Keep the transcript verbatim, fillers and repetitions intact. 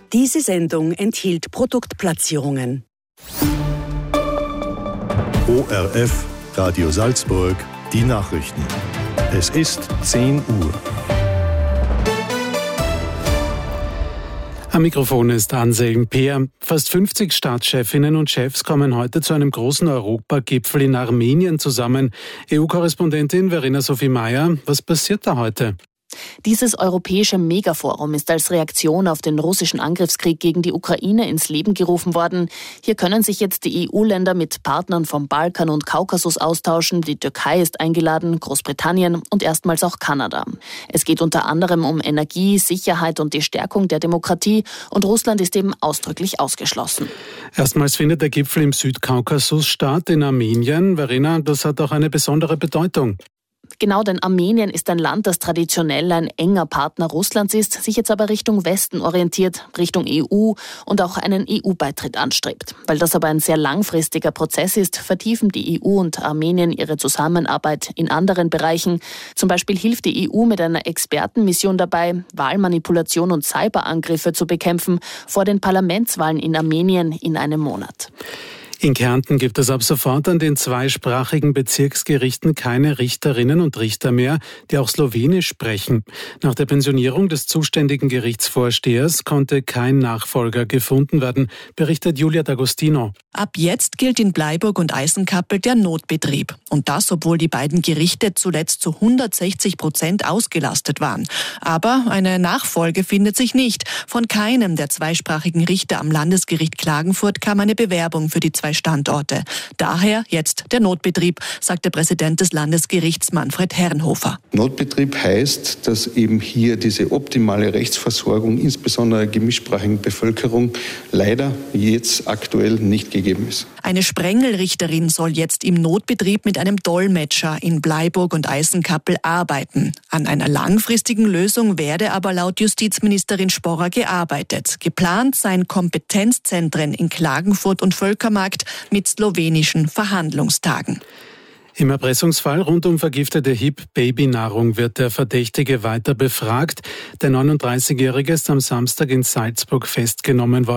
Diese Sendung enthielt Produktplatzierungen. O R F, Radio Salzburg, die Nachrichten. Es ist zehn Uhr. Am Mikrofon ist Anselm Peer. Fast fünfzig Staatschefinnen und Chefs kommen heute zu einem großen Europagipfel in Armenien zusammen. E U-Korrespondentin Verena Sophie Meyer, was passiert da heute? Dieses europäische Megaforum ist als Reaktion auf den russischen Angriffskrieg gegen die Ukraine ins Leben gerufen worden. Hier können sich jetzt die E U-Länder mit Partnern vom Balkan und Kaukasus austauschen. Die Türkei ist eingeladen, Großbritannien und erstmals auch Kanada. Es geht unter anderem um Energie, Sicherheit und die Stärkung der Demokratie. Und Russland ist eben ausdrücklich ausgeschlossen. Erstmals findet der Gipfel im Südkaukasus statt, in Armenien. Verena, das hat auch eine besondere Bedeutung. Genau, denn Armenien ist ein Land, das traditionell ein enger Partner Russlands ist, sich jetzt aber Richtung Westen orientiert, Richtung E U und auch einen E U-Beitritt anstrebt. Weil das aber ein sehr langfristiger Prozess ist, vertiefen die E U und Armenien ihre Zusammenarbeit in anderen Bereichen. Zum Beispiel hilft die E U mit einer Expertenmission dabei, Wahlmanipulation und Cyberangriffe zu bekämpfen vor den Parlamentswahlen in Armenien in einem Monat. In Kärnten gibt es ab sofort an den zweisprachigen Bezirksgerichten keine Richterinnen und Richter mehr, die auch Slowenisch sprechen. Nach der Pensionierung des zuständigen Gerichtsvorstehers konnte kein Nachfolger gefunden werden, berichtet Julia D'Agostino. Ab jetzt gilt in Bleiburg und Eisenkappel der Notbetrieb. Und das, obwohl die beiden Gerichte zuletzt zu hundertsechzig Prozent ausgelastet waren. Aber eine Nachfolge findet sich nicht. Von keinem der zweisprachigen Richter am Landesgericht Klagenfurt kam eine Bewerbung für die zwei Standorte. Daher jetzt der Notbetrieb, sagt der Präsident des Landesgerichts Manfred Herrenhofer. Notbetrieb heißt, dass eben hier diese optimale Rechtsversorgung, insbesondere der gemischsprachigen Bevölkerung, leider jetzt aktuell nicht gegeben ist. Eine Sprengelrichterin soll jetzt im Notbetrieb mit einem Dolmetscher in Bleiburg und Eisenkappel arbeiten. An einer langfristigen Lösung werde aber laut Justizministerin Sporrer gearbeitet. Geplant seien Kompetenzzentren in Klagenfurt und Völkermarkt mit slowenischen Verhandlungstagen. Im Erpressungsfall rund um vergiftete H I P-Babynahrung wird der Verdächtige weiter befragt. Der neununddreißigjährige ist am Samstag in Salzburg festgenommen worden.